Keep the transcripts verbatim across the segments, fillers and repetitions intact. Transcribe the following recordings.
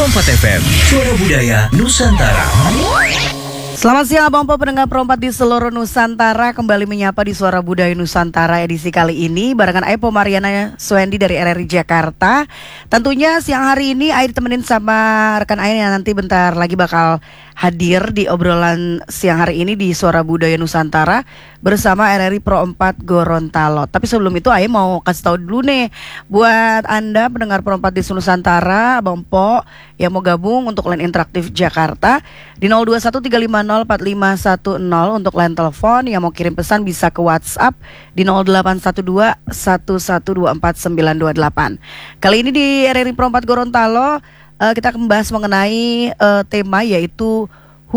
Perompat F M, suara budaya Nusantara. Selamat siang Abang Po pendengar Perompat di seluruh Nusantara. Kembali menyapa di Suara Budaya Nusantara edisi kali ini barengan Aepo Mariana Suendi dari R R I Jakarta. Tentunya siang hari ini Ai ditemenin sama rekan Ai yang nanti bentar lagi bakal hadir di obrolan siang hari ini di Suara Budaya Nusantara bersama R R I Pro empat Gorontalo. Tapi sebelum itu Ai mau kasih tahu dulu nih buat Anda pendengar Perompat di seluruh Nusantara, Abang Po yang mau gabung untuk line interaktif Jakarta di nol dua satu tiga lima nol empat lima satu nol untuk line telepon. Yang mau kirim pesan bisa ke WhatsApp di nol delapan satu dua satu satu dua empat sembilan dua delapan. Kali ini di R R I Pro empat Gorontalo uh, kita akan membahas mengenai uh, tema yaitu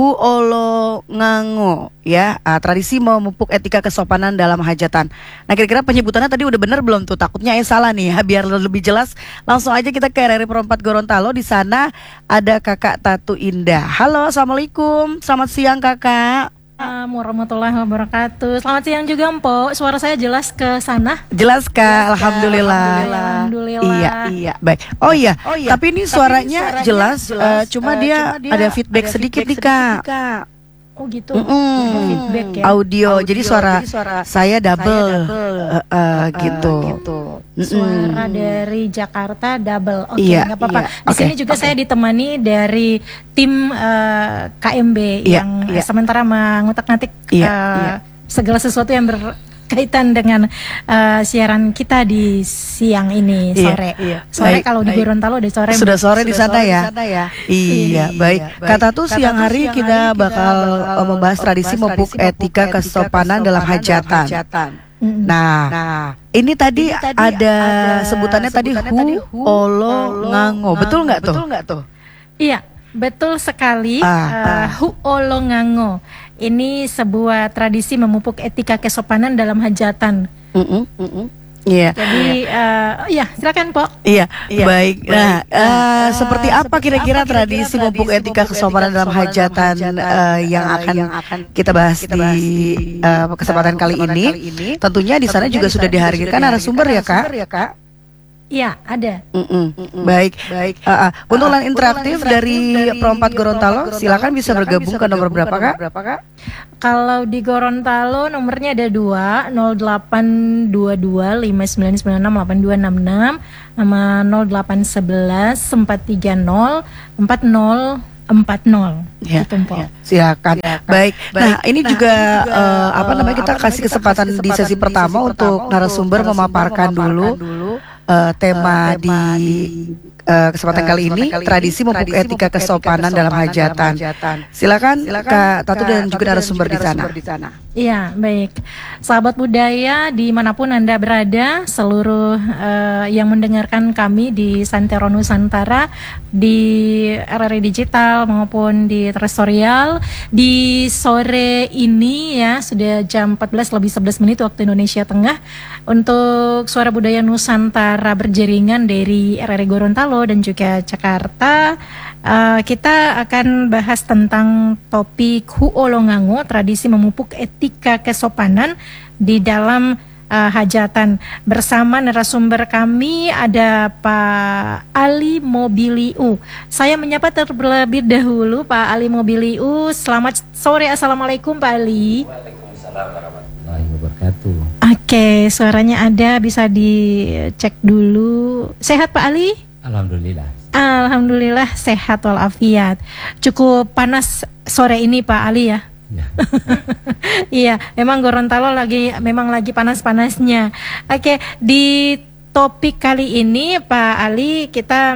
Huolo Ngango, ya, uh, tradisi memupuk etika kesopanan dalam hajatan. Nah, kira-kira penyebutannya tadi udah bener belum tuh? Takutnya eh salah nih ya. Biar lebih jelas, langsung aja kita ke R R I Pro empat Gorontalo. Di sana ada Kakak Tatu Indah. Halo, assalamualaikum. Selamat siang Kakak. Assalamualaikum warahmatullahi wabarakatuh. Selamat siang juga Mpo. Suara saya jelas ke sana? Jelas Kak, alhamdulillah. Alhamdulillah. Alhamdulillah. Iya, iya, baik. Oh iya, oh, iya. Tapi ini suaranya, Tapi ini suaranya jelas, jelas uh, cuma, uh, dia cuma dia ada feedback ada sedikit nih Kak. Kak. Oh gitu. Mm -mm. Feedback ya. Audio, Audio jadi, suara jadi suara saya double, saya double. Uh, uh, uh, gitu. gitu. Suara mm. dari Jakarta double. Oke, okay, iya, nggak apa-apa. Iya. Di okay. sini juga okay. saya ditemani dari tim uh, K M B iya, yang iya. sementara mengutak-ngatik iya, uh, iya. segala sesuatu yang berkaitan dengan uh, siaran kita di siang ini sore. Iya, iya. Sore baik, kalau di Gorontalo udah sore. Sudah sore di sana ya. ya. Iya, baik. Kata tuh siang hari siang kita hari bakal kita membahas tradisi memupuk etika kesopanan dalam hajatan. Mm-hmm. Nah, nah, ini tadi, ini tadi ada, ada sebutannya, sebutannya tadi Huolo Ngango. Betul nggak tuh? Betul nggak tuh? Iya, betul sekali. Ah, uh, ah. Huolo Ngango. Ini sebuah tradisi memupuk etika kesopanan dalam hajatan. Mm-mm, mm-mm. Iya. Jadi, uh, ya silakan Pok. Iya, iya. Baik. Nah, uh, uh, seperti apa kira-kira tradisi memupuk etika kesopanan dalam hajatan uh, yang akan yang akan kita bahas kita di uh, kesempatan, uh, kali, kesempatan ini. kali ini? Tentunya di sana juga sudah dihadirkan narasumber ya Kak. Iya, ada. Mm -mm. Mm -mm. Baik, baik. Uh, uh, untuk uh, line interaktif dari Pro empat Gorontalo, silakan bisa silakan bergabung bisa ke nomor berapa Kak? Berapa Kak? Kalau di Gorontalo nomornya ada dua, nol delapan dua dua lima sembilan sembilan enam delapan dua enam enam sama nol delapan sebelas empat tiga nol empat nol empat nol. Ya, gitu, ya, silakan. silakan. Baik. Nah, ini nah, juga, ini juga uh, apa namanya kita apa kasih kesempatan, kesempatan di sesi pertama, sesi pertama untuk narasumber memaparkan, memaparkan dulu, dulu uh, tema, uh, tema di uh, kesempatan uh, kali ini kali tradisi memupuk etika, etika kesopanan, kesopanan dalam hajatan. hajatan. Silakan, Silakan Kak Tatu dan juga narasumber di sana. Iya, baik. Sahabat budaya dimanapun Anda berada, seluruh uh, yang mendengarkan kami di Santero Nusantara, di R R I Digital maupun di Teresorial, di sore ini ya sudah jam empat belas lebih sebelas menit waktu Indonesia Tengah untuk Suara Budaya Nusantara berjaringan dari R R I Gorontalo dan juga Jakarta. Uh, kita akan bahas tentang topik Huolo Ngango, tradisi memupuk etika kesopanan di dalam uh, hajatan. Bersama narasumber kami ada Pak Ali Mobiliu. Saya menyapa terlebih dahulu Pak Ali Mobiliu. Selamat sore, assalamualaikum Pak Ali. Waalaikumsalam warahmatullahi wabarakatuh. Oke, suaranya ada, bisa dicek dulu. Sehat Pak Ali? Alhamdulillah. Alhamdulillah sehat walafiat. Cukup panas sore ini Pak Ali ya. Ya. Iya, memang Gorontalo lagi memang lagi panas-panasnya. Oke, di topik kali ini Pak Ali kita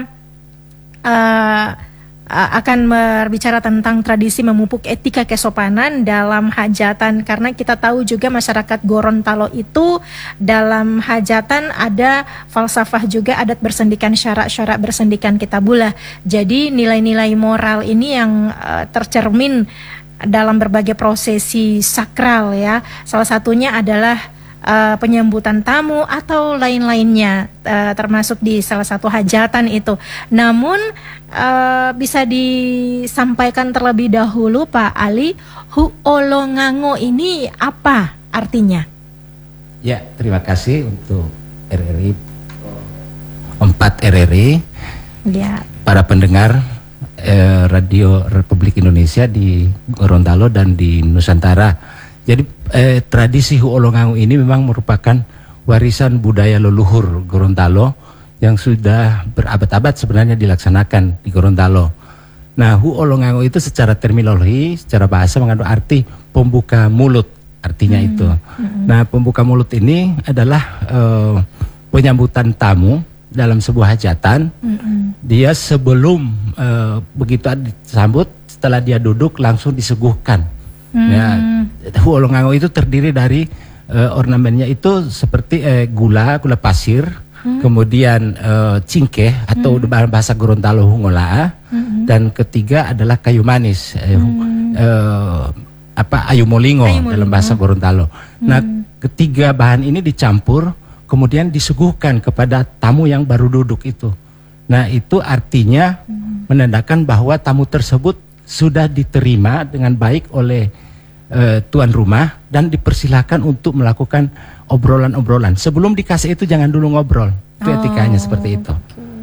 uh, akan berbicara tentang tradisi memupuk etika kesopanan dalam hajatan, karena kita tahu juga masyarakat Gorontalo itu dalam hajatan ada falsafah juga, adat bersendikan, syarak-syarak bersendikan kitabullah. Jadi nilai-nilai moral ini yang uh, tercermin dalam berbagai prosesi sakral ya. Salah satunya adalah Uh, penyambutan tamu atau lain-lainnya, uh, termasuk di salah satu hajatan itu. Namun uh, bisa disampaikan terlebih dahulu Pak Ali, Huolo Ngango ini apa artinya? Ya, terima kasih untuk R R I empat R R I, ya. para pendengar eh, Radio Republik Indonesia di Gorontalo dan di Nusantara. Jadi eh, tradisi Huolongango ini memang merupakan warisan budaya leluhur Gorontalo yang sudah berabad-abad sebenarnya dilaksanakan di Gorontalo. Nah, Huolongango itu secara terminologi, secara bahasa mengandung arti pembuka mulut, artinya hmm. itu. Hmm. Nah, pembuka mulut ini adalah uh, penyambutan tamu dalam sebuah hajatan. Hmm. Dia sebelum uh, begitu disambut, setelah dia duduk langsung disuguhkan. Hmm. Ya, Huolongango itu terdiri dari uh, ornamennya itu seperti uh, gula, gula pasir, hmm. kemudian uh, cingkeh atau hmm. bahasa Gorontalo hungolaa, hmm. dan ketiga adalah kayu manis. Uh, hmm. uh, apa ayu molingo, ayu molingo dalam bahasa Gorontalo. Hmm. Nah, ketiga bahan ini dicampur kemudian disuguhkan kepada tamu yang baru duduk itu. Nah, itu artinya hmm. menandakan bahwa tamu tersebut sudah diterima dengan baik oleh uh, tuan rumah dan dipersilahkan untuk melakukan obrolan-obrolan. Sebelum dikasih itu jangan dulu ngobrol. Itu oh. etikanya seperti itu.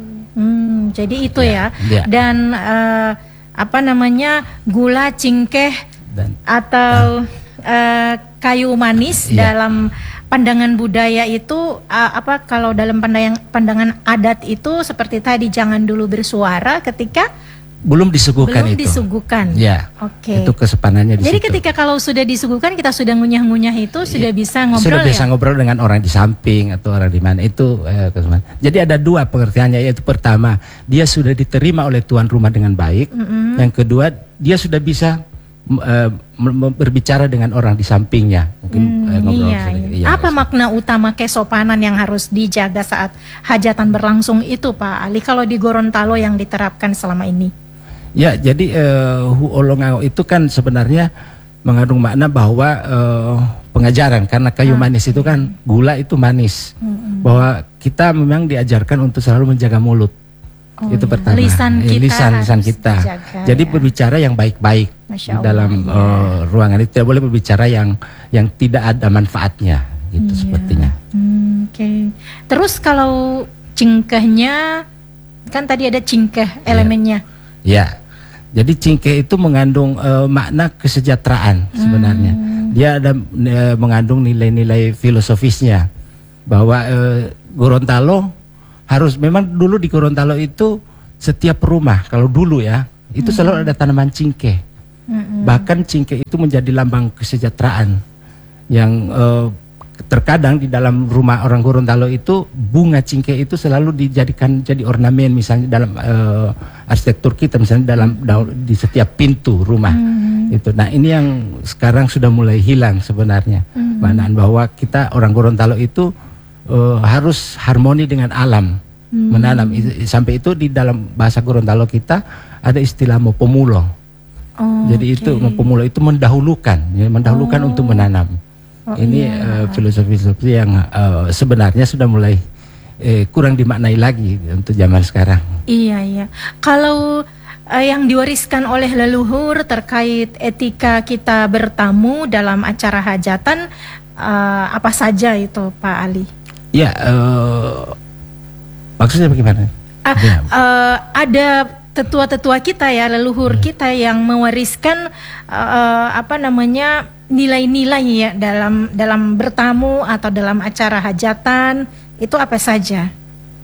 Hmm, jadi itu ya. ya. ya. Dan uh, apa namanya gula, cingkeh dan, atau uh, uh, kayu manis iya. dalam pandangan budaya itu uh, apa kalau dalam pandangan pandangan adat itu seperti tadi jangan dulu bersuara ketika belum disuguhkan belum itu. disuguhkan. Ya. Oke. Okay. Itu kesepanannya di Jadi situ. Ketika kalau sudah disuguhkan kita sudah ngunyah-ngunyah itu sudah ya, bisa ngobrol sudah ya. Sudah bisa ngobrol dengan orang di samping atau orang di mana itu eh, kesepanan. Jadi ada dua pengertiannya, yaitu pertama dia sudah diterima oleh tuan rumah dengan baik. Mm-hmm. Yang kedua dia sudah bisa Uh, berbicara dengan orang di sampingnya, mungkin hmm, uh, ngobrol. Iya, iya. Iya, apa iya. makna utama kesopanan yang harus dijaga saat hajatan berlangsung itu, Pak Ali? Kalau di Gorontalo yang diterapkan selama ini? Ya, jadi uh, Huolongango itu kan sebenarnya mengandung makna bahwa uh, pengajaran karena kayu ah, manis itu kan gula itu manis, hmm, bahwa kita memang diajarkan untuk selalu menjaga mulut. Oh, itu iya. pertama. Lisan kita. Lisan, lisan kita. Dijaga, jadi ya. berbicara yang baik-baik di dalam ya. uh, ruangan itu, tidak boleh berbicara yang yang tidak ada manfaatnya, gitu iya. sepertinya. Hmm, Oke. Okay. Terus kalau cingkehnya, kan tadi ada cingkeh elemennya. Ya. Jadi cingkeh itu mengandung uh, makna kesejahteraan sebenarnya. Hmm. Dia ada uh, mengandung nilai-nilai filosofisnya bahwa uh, Gorontalo harus memang dulu di Gorontalo itu setiap rumah kalau dulu ya itu mm-hmm. selalu ada tanaman cingkeh. Mm-hmm. Bahkan cingkeh itu menjadi lambang kesejahteraan yang uh, terkadang di dalam rumah orang Gorontalo itu bunga cingkeh itu selalu dijadikan jadi ornamen misalnya dalam uh, arsitektur kita misalnya dalam di setiap pintu rumah. Mm-hmm. Itu. Nah, ini yang sekarang sudah mulai hilang sebenarnya. Mm-hmm. Maknaan bahwa kita orang Gorontalo itu Uh, harus harmoni dengan alam, hmm. menanam. Sampai itu di dalam bahasa Gorontalo kita ada istilah mopomulo. Oh, Jadi okay. itu mopomulo itu mendahulukan, ya, mendahulukan oh. untuk menanam. Oh, Ini iya. uh, filosofi-filosofi yang uh, sebenarnya sudah mulai uh, kurang dimaknai lagi untuk zaman sekarang. Iya iya. Kalau uh, yang diwariskan oleh leluhur terkait etika kita bertamu dalam acara hajatan uh, apa saja itu, Pak Ali? Ya, uh, maksudnya bagaimana? Uh, ya. uh, ada tetua-tetua kita ya, leluhur hmm. kita yang mewariskan uh, apa namanya nilai-nilai ya dalam dalam bertamu atau dalam acara hajatan itu apa saja?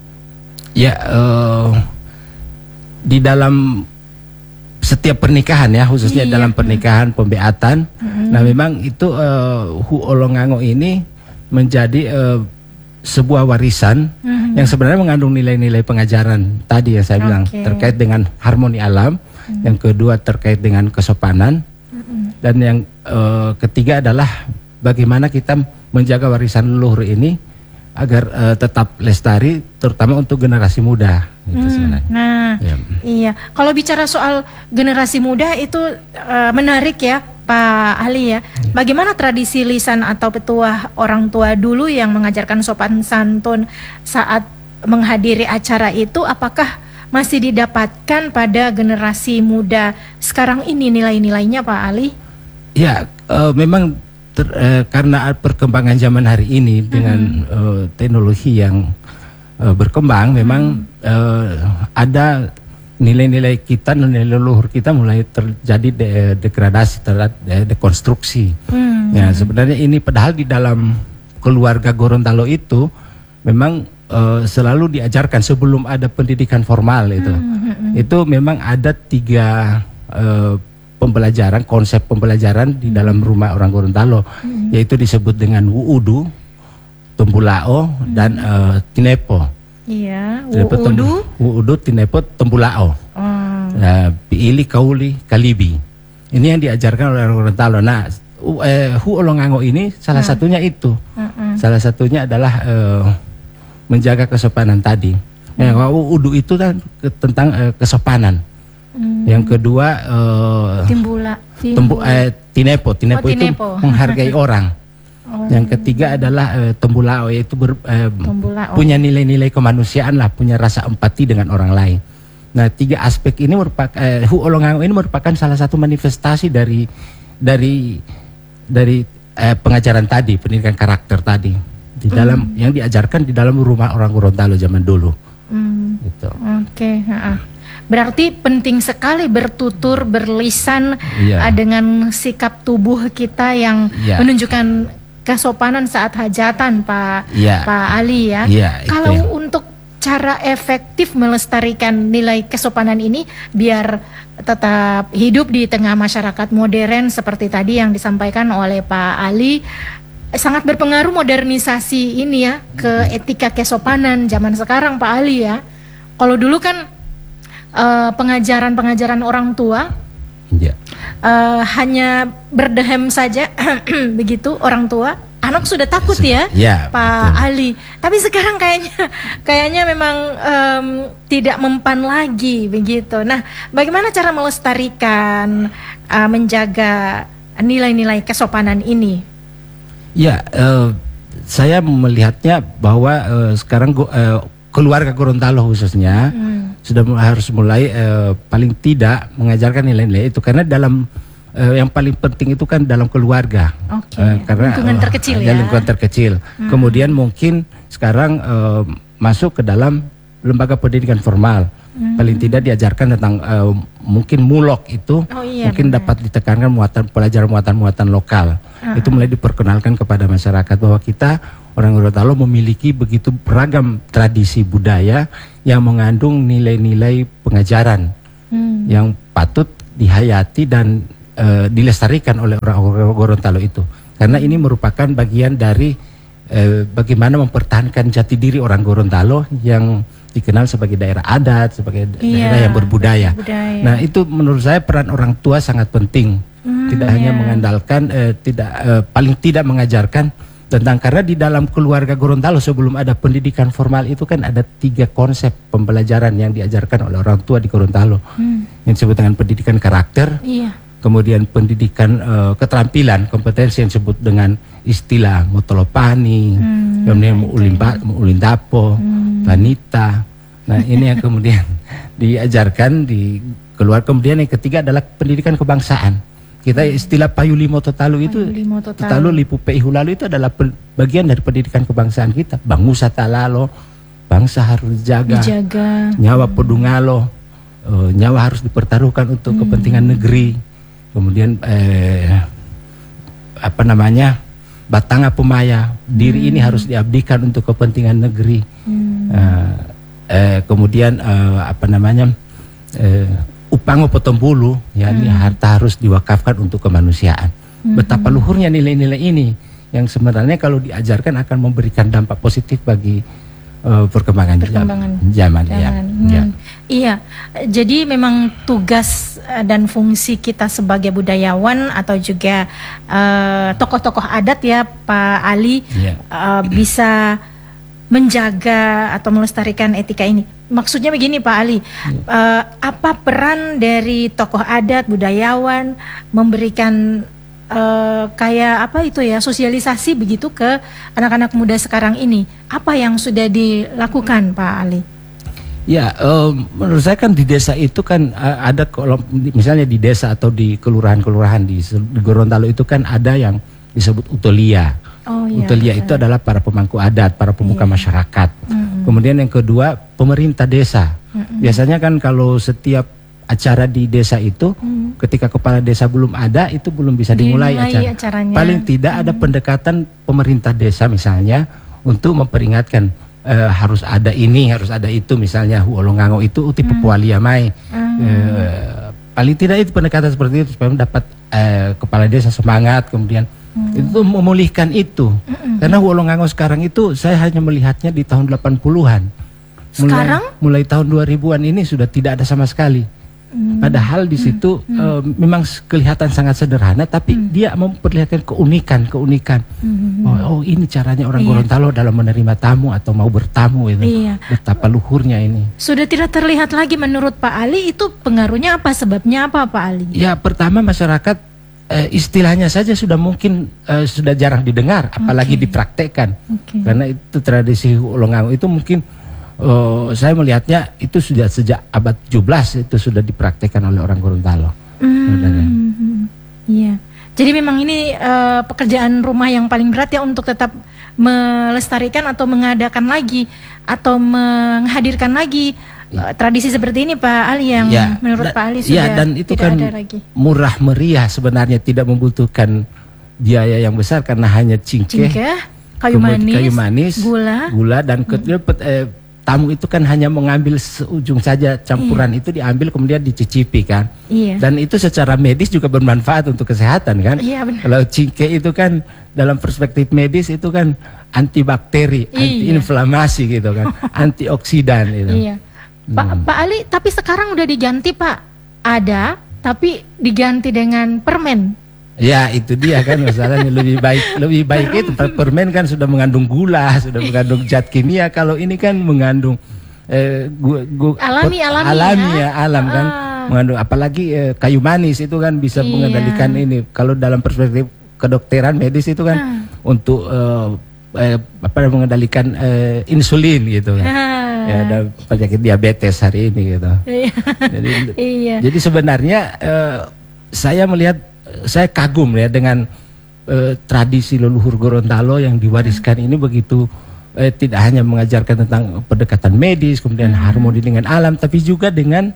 Ya, uh, di dalam setiap pernikahan ya, khususnya iya. dalam pernikahan pembeatan. Hmm. Nah, memang itu uh, Huolongango ini menjadi uh, sebuah warisan mm-hmm. yang sebenarnya mengandung nilai-nilai pengajaran tadi yang saya okay. bilang terkait dengan harmoni alam, mm-hmm. yang kedua terkait dengan kesopanan, mm-hmm. dan yang uh, ketiga adalah bagaimana kita menjaga warisan leluhur ini agar uh, tetap lestari, terutama untuk generasi muda. Gitu hmm, sebenarnya. Nah, ya. iya. Kalau bicara soal generasi muda itu uh, menarik ya, Pak Ali ya. Bagaimana tradisi lisan atau petuah orang tua dulu yang mengajarkan sopan santun saat menghadiri acara itu, apakah masih didapatkan pada generasi muda sekarang ini nilai-nilainya, Pak Ali? Ya, uh, memang ter, uh, karena perkembangan zaman hari ini dengan hmm. uh, teknologi yang uh, berkembang, memang hmm. uh, ada nilai-nilai kita, nilai leluhur kita mulai terjadi de degradasi, terjadi de dekonstruksi. Hmm. Ya, sebenarnya ini padahal di dalam keluarga Gorontalo itu memang uh, selalu diajarkan sebelum ada pendidikan formal itu. Hmm. Itu memang ada tiga uh, pembelajaran, konsep pembelajaran di dalam rumah orang Gorontalo, hmm. yaitu disebut dengan wuudu, tembulao, hmm. dan uh, tinepo. Iya, wuudu, wuudu, tinepo, tembulao, oh. nah, piili, kauli, kalibi. Ini yang diajarkan oleh orang Gorontalo. Nah, uh, eh, Hu Olongango ini salah hmm. satunya itu. Hmm. Salah satunya adalah uh, menjaga kesopanan tadi. Hmm. Nah, wuudu itu kan ke, tentang uh, kesopanan. Hmm. Yang kedua, uh, timbula, tembu, eh, tinepo, tinepo, oh, tinepo itu menghargai orang. Oh. Yang ketiga adalah uh, tembulao, yaitu ber, uh, punya nilai-nilai kemanusiaan lah, punya rasa empati dengan orang lain. Nah, tiga aspek ini merupakan uh, Hu Olongango ini merupakan salah satu manifestasi dari dari dari uh, pengajaran tadi, pendidikan karakter tadi di dalam hmm. yang diajarkan di dalam rumah orang Gorontalo zaman dulu. Hmm. Gitu. Oke. Okay. Berarti penting sekali bertutur, berlisan yeah. uh, dengan sikap tubuh kita yang yeah. menunjukkan kesopanan saat hajatan, Pak ya. Pak Ali ya. ya Kalau itu. Untuk cara efektif melestarikan nilai kesopanan ini biar tetap hidup di tengah masyarakat modern seperti tadi yang disampaikan oleh Pak Ali, sangat berpengaruh modernisasi ini ya ke etika kesopanan zaman sekarang, Pak Ali ya. Kalau dulu kan pengajaran-pengajaran uh, orang tua ya. Uh, hanya berdehem saja begitu orang tua, anak sudah takut ya, ya Pak betul. Ali. Tapi sekarang kayaknya kayaknya memang um, tidak mempan lagi begitu. Nah, bagaimana cara melestarikan, uh, menjaga nilai-nilai kesopanan ini? Ya, uh, saya melihatnya bahwa uh, sekarang uh, keluarga Gorontalo khususnya hmm. sudah harus mulai uh, paling tidak mengajarkan nilai-nilai itu, karena dalam uh, yang paling penting itu kan dalam keluarga. Okay. Uh, karena lingkungan uh, terkecil ya. Lingkungan terkecil. Hmm. Kemudian mungkin sekarang uh, masuk ke dalam lembaga pendidikan formal. Hmm. Paling tidak diajarkan tentang uh, mungkin mulok itu, oh, iya, mungkin benar. Dapat ditekankan muatan pelajaran muatan-muatan lokal. Uh -huh. Itu mulai diperkenalkan kepada masyarakat bahwa kita orang Gorontalo memiliki begitu beragam tradisi budaya yang mengandung nilai-nilai pengajaran hmm. yang patut dihayati dan uh, dilestarikan oleh orang Gorontalo itu. Karena ini merupakan bagian dari uh, bagaimana mempertahankan jati diri orang Gorontalo yang dikenal sebagai daerah adat, sebagai iya, daerah yang berbudaya. Budaya. Nah, itu menurut saya peran orang tua sangat penting. Hmm, tidak iya. hanya mengandalkan, uh, tidak uh, paling tidak mengajarkan tentang, karena di dalam keluarga Gorontalo sebelum ada pendidikan formal itu kan ada tiga konsep pembelajaran yang diajarkan oleh orang tua di Gorontalo, hmm. yang disebut dengan pendidikan karakter, iya. kemudian pendidikan uh, keterampilan, kompetensi yang disebut dengan istilah motolopani, hmm, kemudian ulimba, ulindapo, hmm. vanita. Nah, ini yang kemudian diajarkan di keluar. Kemudian yang ketiga adalah pendidikan kebangsaan. Kita istilah payulimo totalu itu, payulimo totalu. Totalu lipu peihulalu itu adalah bagian dari pendidikan kebangsaan kita. Bangusa talalo, bangsa harus dijaga, dijaga. Nyawa podungalo, uh, nyawa harus dipertaruhkan untuk hmm. kepentingan negeri. Kemudian eh, apa namanya, batanga pemaya, diri hmm. ini harus diabdikan untuk kepentingan negeri. Hmm. Uh, eh, kemudian uh, apa namanya, eh, upango potembulu, ya, hmm. harta harus diwakafkan untuk kemanusiaan. Hmm. Betapa luhurnya nilai-nilai ini yang sebenarnya kalau diajarkan akan memberikan dampak positif bagi uh, perkembangan, perkembangan zaman. zaman ya. Hmm. ya. Iya, jadi memang tugas uh, dan fungsi kita sebagai budayawan atau juga tokoh-tokoh uh, adat ya, Pak Ali, ya. uh, bisa menjaga atau melestarikan etika ini. Maksudnya begini, Pak Ali, ya. uh, apa peran dari tokoh adat, budayawan memberikan uh, kayak apa itu ya, sosialisasi begitu ke anak-anak muda sekarang ini? Apa yang sudah dilakukan, Pak Ali? Ya, um, menurut saya kan di desa itu kan uh, ada, kalau misalnya di desa atau di kelurahan-kelurahan di, di Gorontalo itu kan ada yang disebut utolia. Oh, iya, utolia betul. Itu adalah para pemangku adat, para pemuka iya. masyarakat. Mm-hmm. Kemudian yang kedua, pemerintah desa. Mm-mm. Biasanya kan kalau setiap acara di desa itu, mm. ketika kepala desa belum ada, itu belum bisa dimulai, Dimulai acara. acaranya. Paling tidak ada pendekatan pemerintah desa misalnya untuk memperingatkan eh, harus ada ini, harus ada itu, misalnya Huolongango itu uti Pepualia mai. Mm. Eh, paling tidak itu pendekatan seperti itu supaya dapat eh, kepala desa semangat, kemudian mm. itu memulihkan itu. Mm-mm. Karena Huolongango sekarang itu saya hanya melihatnya di tahun delapan puluhan. Sekarang? Mulai, mulai tahun dua ribuan ini sudah tidak ada sama sekali. Hmm. Padahal di situ hmm. uh, memang kelihatan sangat sederhana, tapi hmm. dia memperlihatkan keunikan, keunikan. Hmm. Oh, oh, ini caranya orang iya. Gorontalo dalam menerima tamu atau mau bertamu itu. Iya. Betapa luhurnya ini. Sudah tidak terlihat lagi menurut Pak Ali, itu pengaruhnya apa, sebabnya apa Pak Ali? Ya, pertama masyarakat uh, istilahnya saja sudah mungkin uh, sudah jarang didengar, apalagi okay. dipraktekkan. Okay. Karena itu tradisi Huolongango itu mungkin Uh, saya melihatnya itu sudah sejak abad tujuh belas itu sudah dipraktekkan oleh orang Gorontalo. Hmm, iya. Jadi memang ini uh, pekerjaan rumah yang paling berat ya untuk tetap melestarikan atau mengadakan lagi atau menghadirkan lagi uh, tradisi seperti ini Pak Ali yang ya, menurut Pak Ali sudah ya, dan itu tidak kan ada lagi. Murah meriah sebenarnya, tidak membutuhkan biaya yang besar karena hanya cingkeh, cingkeh kayu manis, kayu manis, gula, gula dan hmm. eh, tamu itu kan hanya mengambil seujung saja, campuran iya. itu diambil kemudian dicicipi kan. Iya. Dan itu secara medis juga bermanfaat untuk kesehatan kan. Iya, benar. Kalau cingkeh itu kan dalam perspektif medis itu kan antibakteri, iya. antiinflamasi gitu kan, antioksidan itu. Iya. Pak hmm. Pak Ali, tapi sekarang udah diganti Pak. Ada, tapi diganti dengan permen. Ya itu dia kan masalahnya, lebih baik lebih baik itu permen kan sudah mengandung gula, sudah mengandung zat kimia. Kalau ini kan mengandung eh, gu, gu, alami alami, alami ya, ya alam kan ah. mengandung, apalagi eh, kayu manis itu kan bisa iya. mengendalikan ini. Kalau dalam perspektif kedokteran medis itu kan ah. untuk eh, eh, apa mengendalikan eh, insulin gitu kan. Ah. Ya, ada penyakit diabetes hari ini gitu. Iya. Jadi, iya. jadi sebenarnya eh, saya melihat, saya kagum ya dengan uh, tradisi leluhur Gorontalo yang diwariskan ini begitu, eh, tidak hanya mengajarkan tentang pendekatan medis, kemudian hmm. harmoni dengan alam, tapi juga dengan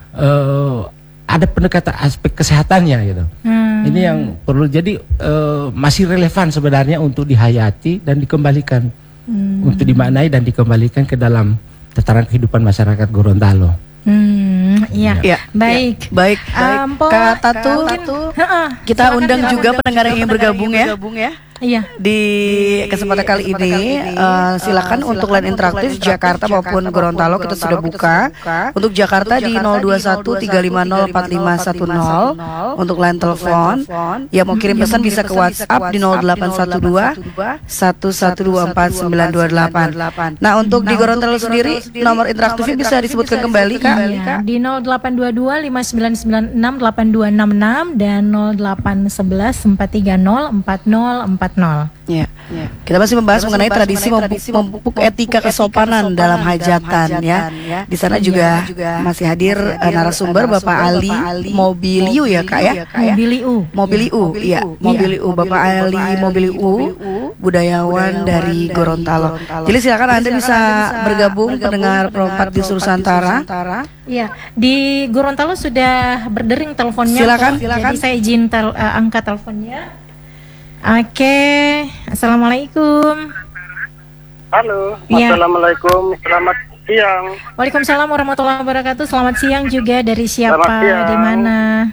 uh, ada pendekatan aspek kesehatannya gitu. Hmm. Ini yang perlu, jadi uh, masih relevan sebenarnya untuk dihayati dan dikembalikan, hmm. untuk dimaknai dan dikembalikan ke dalam tataran kehidupan masyarakat Gorontalo. Hmm, iya, ya, baik, ya, baik, baik. Um, Kak Tatu, kita undang juga pendengar yang ingin bergabung ya. ya. Iya. Di kesempatan kali ini, kali ini uh, silakan uh, untuk line interaktif Jakarta maupun Gorontalo kita sudah buka. Untuk Jakarta di nol dua satu tiga lima nol empat lima satu nol. Untuk line telepon, ya mau kirim pesan bisa ke WhatsApp di nol delapan satu dua satu satu dua empat sembilan dua delapan. Nah untuk di Gorontalo sendiri nomor interaktifnya bisa disebutkan kembali Kak? Iya, di nol delapan dua dua lima sembilan sembilan enam delapan dua enam enam dan nol delapan satu satu empat tiga nol empat nol empat nol. Ya. Ya. Kita masih membahas mengenai tradisi memupuk etika kesopanan dalam hajatan ya. Di sana juga masih hadir narasumber Bapak Ali Mobiliu ya Kak ya. Mobiliu. Mobiliu, iya. Mobiliu Bapak Ali Mobiliu, budayawan dari Gorontalo. Jadi silakan Anda bisa bergabung pendengar Perempat di Nusantara. Iya, di Gorontalo sudah berdering teleponnya. Silakan, silakan. Jadi saya izin tel, uh, angkat teleponnya. Oke, assalamualaikum. Halo, ya. Assalamualaikum, selamat siang. Waalaikumsalam warahmatullahi wabarakatuh. Selamat siang juga, dari siapa, di mana?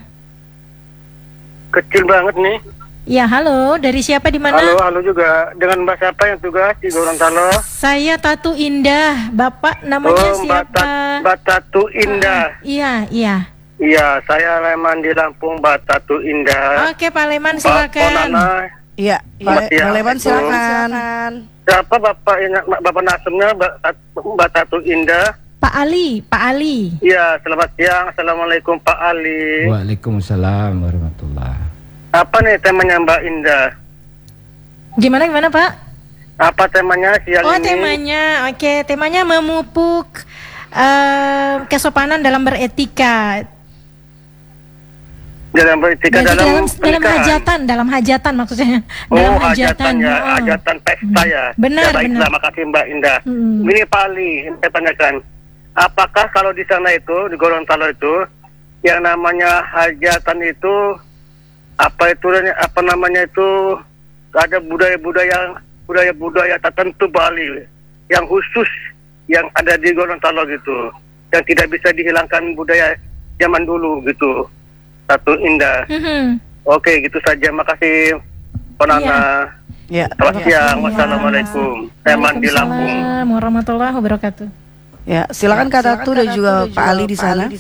Kecil banget nih. Ya, halo, dari siapa, di mana? Halo, halo juga. Dengan Mbak siapa yang tugas di Gorontalo? Saya Tatu Indah. Bapak namanya oh, siapa? Mbak Tatu Indah. Uh, iya, iya. Iya, saya Leman di Lampung, Mbak Tatu Indah. Oke, Pak Leman silakan. Iya, Pak Leman silakan. Siapa Bapak Bapak Nasumnya, Mbak Tatu Indah? Pak Ali, Pak Ali. Iya, selamat siang. Assalamualaikum Pak Ali. Waalaikumsalam warahmatullahi. Apa nih temanya Mbak Indah? Gimana gimana Pak? Apa temanya siang oh, ini? Oh temanya, oke, temanya memupuk uh, kesopanan dalam beretika. Dalam beretika dalam, dalam, dalam hajatan, dalam hajatan maksudnya. Oh, dalam hajatan, hajatan ya, oh. hajatan pesta ya. Benar, ya, baik, benar. Terima kasih Mbak Indah. Hmm. Ini Pak Ali, saya tanyakan. apakah kalau di sana itu, di Gorontalo itu, yang namanya hajatan itu, apa itu, apa namanya itu, ada budaya-budaya, budaya-budaya tertentu Bali, yang khusus, yang ada di Gorontalo gitu, yang tidak bisa dihilangkan budaya zaman dulu gitu. Satu Indah. Mm-hmm. Oke, gitu saja. Makasih, Ponana. Ya. Selamat Ya. siang. Wassalamualaikum. Saya Mandi Lampung. Waalaikumsalam warahmatullahi wabarakatuh. Ya, silakan Kak Tatu dan juga Pak Ali di sana.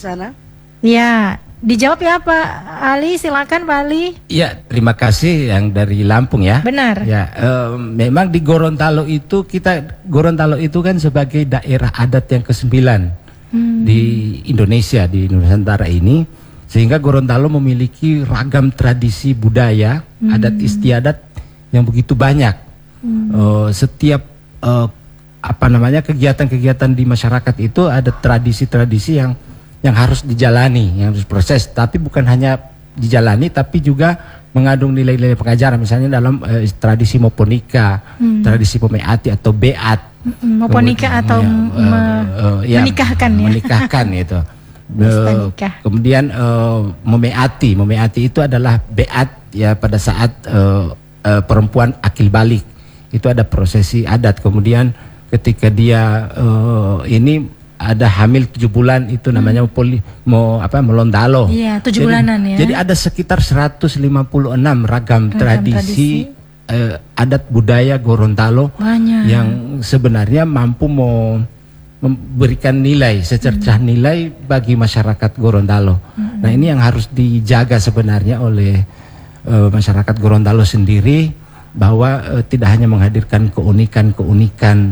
Ya, dijawab ya Pak Ali, silakan Pak Ali. Ya, terima kasih yang dari Lampung ya. Benar. Ya, eh, memang di Gorontalo itu kita Gorontalo itu kan sebagai daerah adat yang kesembilan hmm. di Indonesia, di Nusantara ini, sehingga Gorontalo memiliki ragam tradisi budaya, hmm. adat istiadat yang begitu banyak. Hmm. Uh, setiap uh, apa namanya kegiatan-kegiatan di masyarakat itu ada tradisi-tradisi yang yang harus dijalani, yang harus proses. Tapi bukan hanya dijalani, tapi juga mengandung nilai-nilai pengajaran. Misalnya dalam uh, tradisi moponika, hmm. tradisi pomeati atau beat. Hmm, moponika atau ya, me uh, uh, ya, menikahkan ya. Menikahkan itu. Uh, kemudian uh, memeati, memeati itu adalah beat ya pada saat uh, uh, perempuan akil balik. Itu ada prosesi adat. Kemudian ketika dia uh, ini ada hamil tujuh bulan itu namanya hmm. poli, mau apa melondalo. Iya, tujuh jadi, bulanan ya. Jadi ada sekitar seratus lima puluh enam ragam, ragam tradisi, tradisi. Uh, adat budaya Gorontalo. Banyak. Yang sebenarnya mampu mau memberikan nilai, secercah hmm. nilai bagi masyarakat Gorontalo. Hmm. Nah, ini yang harus dijaga sebenarnya oleh uh, masyarakat Gorontalo sendiri, bahwa uh, tidak hanya menghadirkan keunikan-keunikan,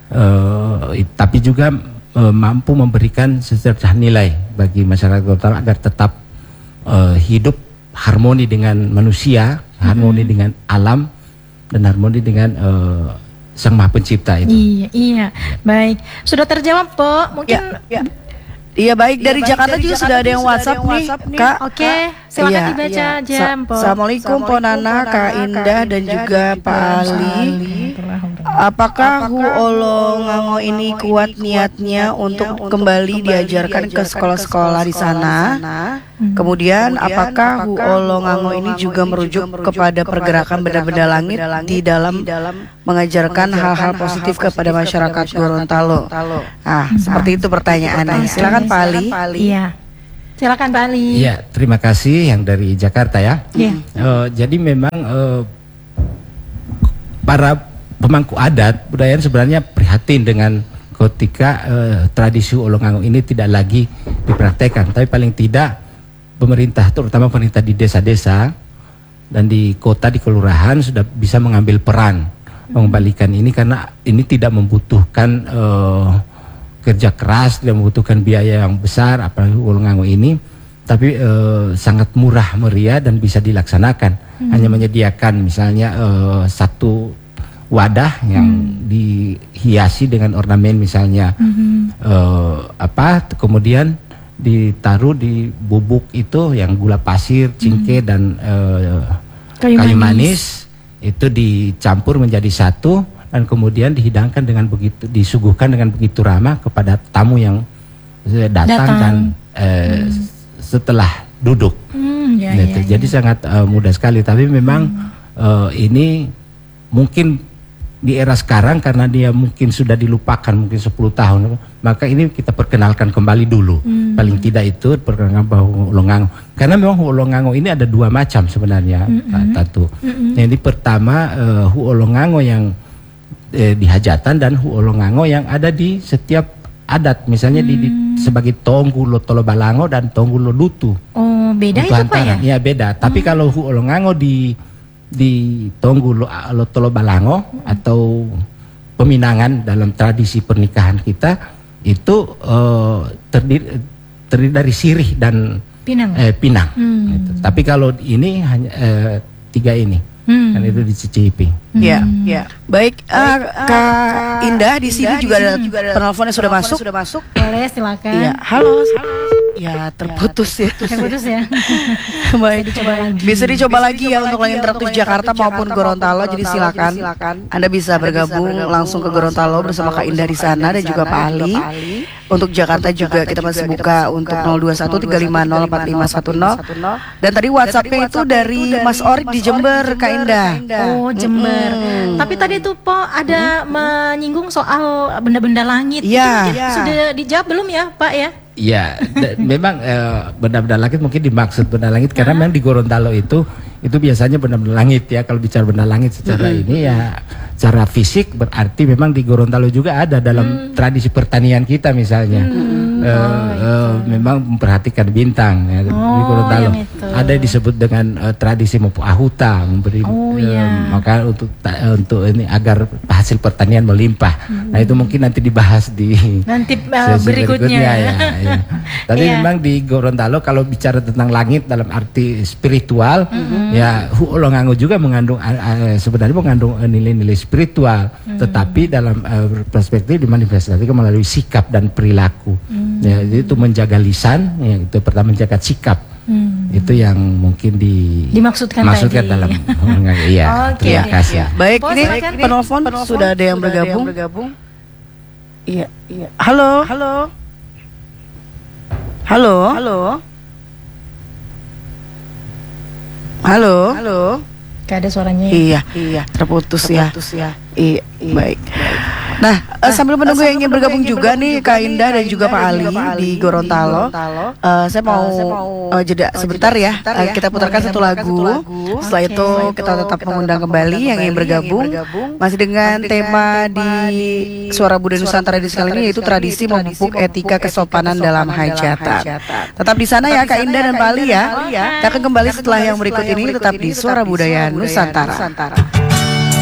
uh, tapi juga uh, mampu memberikan secercah nilai bagi masyarakat Gorontalo agar tetap uh, hidup harmoni dengan manusia, harmoni hmm. dengan alam, dan harmoni dengan uh, Sang Maha Pencipta itu. Iya, iya. Baik. Sudah terjawab, Po. Mungkin ya, ya. Iya baik, dari ya, Jakarta dari juga Jakarta sudah ada yang WhatsApp, nih, WhatsApp nih, Kak. Oke, okay. Silakan iya, dibaca iya. aja, Po. Assalamualaikum, Po Nana, Kak Indah, dan juga Pak Ali. Apakah Hu Olo Ngango ini kuat niatnya untuk kembali diajarkan ke sekolah-sekolah di sana? Kemudian, apakah Hu Olo Ngango ini juga merujuk kepada pergerakan benda-benda langit di dalam mengajarkan hal-hal positif kepada masyarakat Gorontalo? Ah, seperti itu pertanyaannya. Silakan Pak Ali. Iya. Silakan Pak Ali. Iya, terima kasih yang dari Jakarta ya. Iya. Uh, jadi memang uh, para pemangku adat budaya sebenarnya prihatin dengan ketika uh, tradisi Olo Ngango ini tidak lagi dipraktekkan. Tapi paling tidak pemerintah, terutama pemerintah di desa-desa dan di kota, di kelurahan sudah bisa mengambil peran mengembalikan ini, karena ini tidak membutuhkan uh, kerja keras, tidak membutuhkan biaya yang besar apalagi Olo Ngango ini, tapi uh, sangat murah meriah dan bisa dilaksanakan. Hmm. Hanya menyediakan misalnya uh, satu wadah yang hmm. dihiasi dengan ornamen misalnya hmm. uh, apa, kemudian ditaruh di bubuk itu yang gula pasir, cingke hmm. dan uh, kayu, kayu manis. manis itu dicampur menjadi satu dan kemudian dihidangkan dengan begitu, disuguhkan dengan begitu ramah kepada tamu yang datang, datang. dan uh, hmm. setelah duduk. Hmm, ya, gitu. ya, Jadi ya. sangat uh, mudah sekali. Tapi memang hmm. uh, ini mungkin di era sekarang karena dia mungkin sudah dilupakan mungkin sepuluh tahun, maka ini kita perkenalkan kembali dulu. Hmm. Paling tidak itu perkenalkan bahwa Olo Ngango. Karena memang Olo Ngango ini ada dua macam sebenarnya, hmm. Pak Tatu. Hmm. Jadi pertama uh, Hu Olo Ngango yang eh, di hajatan dan Hu Olo Ngango yang ada di setiap adat. Misalnya hmm. di, di sebagai Tonggu Lotolo Balango dan Tonggu Lodutu. Oh, beda itu Pak ya? Iya beda. Hmm. Tapi kalau Hu Olo Ngango di di Tonggu Lotolo Balango hmm. atau peminangan dalam tradisi pernikahan kita itu uh, terdiri, terdiri dari sirih dan pinang. Eh, pinang. Hmm. Gitu. Tapi kalau ini hanya eh, tiga ini, hmm. kan itu dicicipi. Ya, hmm. ya. Baik, uh, Kak Indah di sini juga ada penelponnya sudah masuk. Sudah masuk. Boleh, silakan. Iya, halo. Halo. Ya terputus ya. Terputus ya. Baik. Dicoba lagi. Bisa dicoba lagi ya untuk layang interaktif Jakarta maupun Gorontalo. Jadi silakan Anda bisa bergabung langsung ke Gorontalo bersama Kak Indah di sana dan juga Pak Ali. Untuk Jakarta juga kita masih buka untuk nol dua satu tiga lima nol empat lima satu nol. Dan tadi WhatsApp-nya itu dari Mas Orik di Jember, Kak Indah. Oh, Jember. Tapi tadi tuh Po ada menyinggung soal benda-benda langit. Iya. Itu mungkin sudah dijawab belum ya, Pak ya? Ya, da- memang eh, benda-benda langit mungkin dimaksud benda langit karena memang di Gorontalo itu itu biasanya benda-benda langit ya. Kalau bicara benda langit secara Mm-hmm. ini ya secara fisik berarti memang di Gorontalo juga ada dalam Mm. tradisi pertanian kita misalnya. Mm. Eh, Oh, eh, memang memperhatikan bintang ya, di Oh, Gorontalo. yang itu. Ada yang disebut dengan eh, tradisi Mopo Ahuta memberi Oh, eh, iya. maka untuk ta- eh, untuk ini agar hasil pertanian melimpah. Nah, itu mungkin nanti dibahas di Nanti uh, sesi berikutnya. ya, ya. Tapi Iya. memang di Gorontalo kalau bicara tentang langit dalam arti spiritual, ya Hu Olongango juga mengandung uh, uh, sebenarnya mengandung uh, nilai-nilai spiritual, tetapi dalam uh, perspektif dimanifestasikan melalui sikap dan perilaku. Ya, jadi itu menjaga lisan, ya, itu pertama menjaga sikap. Hmm. Itu yang mungkin di Dimaksudkan maksudkan tadi. dalam iya. Oke. Terima kasih. Baik, Po, ini silakan. penelpon sudah ada yang bergabung. Iya, iya. Halo, halo. Halo. Halo. Halo. Halo. Gak ada suaranya. Iya, iya. Terputus, ya. Iya, baik. Nah, eh, sambil menunggu yang ingin bergabung juga nih Kak Indah dan juga Pak Ali di Gorontalo. Eh, saya mau eh, jeda sebentar ya. Eh, kita putarkan satu lagu. Setelah itu kita tetap mengundang kembali yang ingin bergabung masih dengan tema di Suara Budaya Nusantara di sekali ini yaitu tradisi memupuk etika kesopanan dalam hajatan. Tetap di sana ya Kak Indah dan Pak Ali ya. Kita akan kembali setelah yang berikut ini tetap di Suara Budaya Nusantara.